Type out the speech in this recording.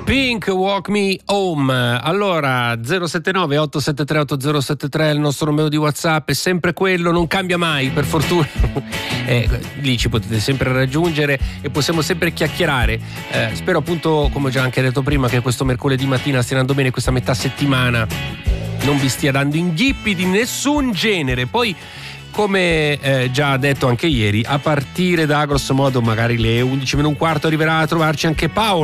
Pink, Walk Me Home. Allora 079 873 8073 è il nostro numero di WhatsApp, è sempre quello, non cambia mai, per fortuna. Lì ci potete sempre raggiungere e possiamo sempre chiacchierare. Spero appunto, come ho già anche detto prima, che questo mercoledì mattina stia andando bene, questa metà settimana non vi stia dando inghippi di nessun genere. Poi, come già detto anche ieri, a partire da grosso modo magari le 11 meno un quarto arriverà a trovarci anche Paolo.